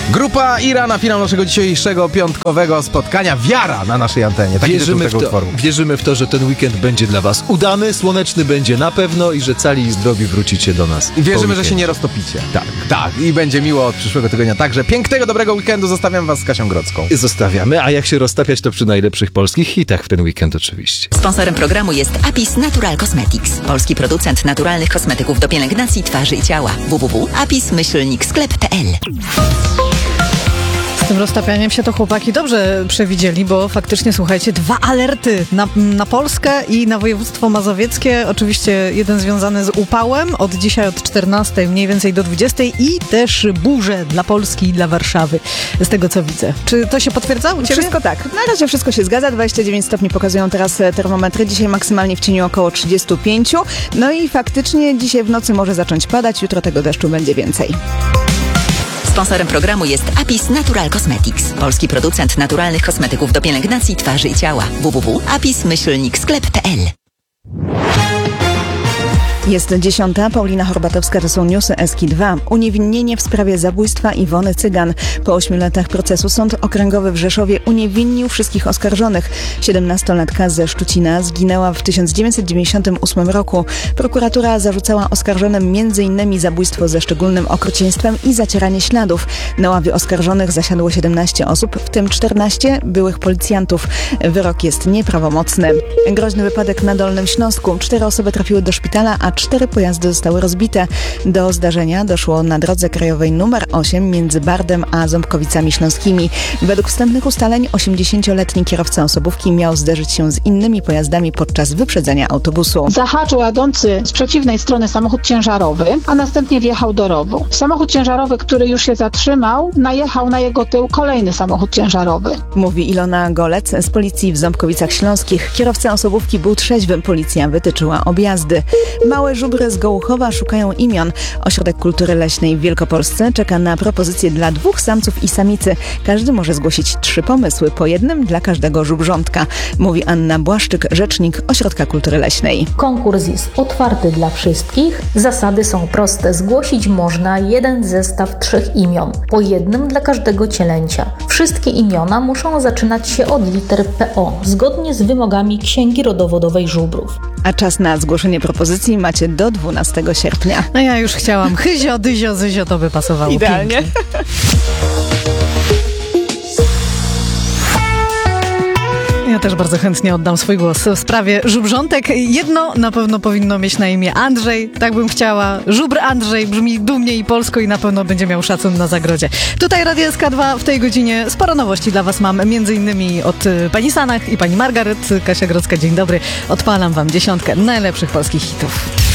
Grupa Ira na finał naszego dzisiejszego piątkowego spotkania. Wiara na naszej antenie. Taki tytuł tego utworu. Wierzymy w to, że ten weekend będzie dla was udany, słoneczny będzie na pewno i że cali i zdrowi wrócicie do nas. I wierzymy, że się nie roztopicie. Tak. I będzie miło od przyszłego tygodnia także. Pięknego, dobrego weekendu. Zostawiam was z Kasią Grodzką. Zostawiamy, a jak się roztapiać, to przy najlepszych polskich hitach w ten weekend oczywiście. Sponsorem programu jest Apis Natural Cosmetics. Polski producent naturalnych kosmetyków do pielęgnacji twarzy i ciała. www.apis-sklep.pl. Z tym roztapianiem się to chłopaki dobrze przewidzieli, bo faktycznie, słuchajcie, 2 alerty na Polskę i na województwo mazowieckie. Oczywiście jeden związany z upałem, od dzisiaj od 14 mniej więcej do 20 i też burze dla Polski i dla Warszawy, z tego co widzę. Czy to się potwierdza u ciebie? Wszystko tak. Na razie wszystko się zgadza. 29 stopni pokazują teraz termometry. Dzisiaj maksymalnie w cieniu około 35. No i faktycznie dzisiaj w nocy może zacząć padać. Jutro tego deszczu będzie więcej. Sponsorem programu jest Apis Natural Cosmetics. Polski producent naturalnych kosmetyków do pielęgnacji twarzy i ciała. www.apis-sklep.pl. Jest 10. Paulina Horbatowska, to są newsy Eski2. Uniewinnienie w sprawie zabójstwa Iwony Cygan. Po 8 latach procesu Sąd Okręgowy w Rzeszowie uniewinnił wszystkich oskarżonych. 17-latka ze Szczucina zginęła w 1998 roku. Prokuratura zarzucała oskarżonym m.in. zabójstwo ze szczególnym okrucieństwem i zacieranie śladów. Na ławie oskarżonych zasiadło 17 osób, w tym 14 byłych policjantów. Wyrok jest nieprawomocny. Groźny wypadek na Dolnym Śląsku. 4 osoby trafiły do szpitala, a 4 pojazdy zostały rozbite. Do zdarzenia doszło na drodze krajowej nr 8 między Bardem a Ząbkowicami Śląskimi. Według wstępnych ustaleń 80-letni kierowca osobówki miał zderzyć się z innymi pojazdami podczas wyprzedzenia autobusu. Zahaczył jadący z przeciwnej strony samochód ciężarowy, a następnie wjechał do rowu. Samochód ciężarowy, który już się zatrzymał, najechał na jego tył kolejny samochód ciężarowy. Mówi Ilona Golec z policji w Ząbkowicach Śląskich. Kierowca osobówki był trzeźwy, policja wytyczyła objazdy. Małe żubry z Gołuchowa szukają imion. Ośrodek Kultury Leśnej w Wielkopolsce czeka na propozycje dla 2 samców i samicy. Każdy może zgłosić 3 pomysły, po jednym dla każdego żubrzątka. Mówi Anna Błaszczyk, rzecznik Ośrodka Kultury Leśnej. Konkurs jest otwarty dla wszystkich. Zasady są proste. Zgłosić można 1 zestaw 3 imion, po jednym dla każdego cielęcia. Wszystkie imiona muszą zaczynać się od liter PO, zgodnie z wymogami Księgi Rodowodowej Żubrów. A czas na zgłoszenie propozycji macie do 12 sierpnia. No ja już chciałam. Hyzio, dyzio, zyzio, to by pasowało. Idealnie. Pięknie. Ja też bardzo chętnie oddam swój głos w sprawie żubrzątek. Jedno na pewno powinno mieć na imię Andrzej. Tak bym chciała. Żubr Andrzej brzmi dumnie i polsko i na pewno będzie miał szacun na zagrodzie. Tutaj Radio SK2 w tej godzinie sporo nowości dla was mam. Między innymi od pani Sanach i pani Margaret. Kasia Grodzka, dzień dobry. Odpalam wam 10 najlepszych polskich hitów.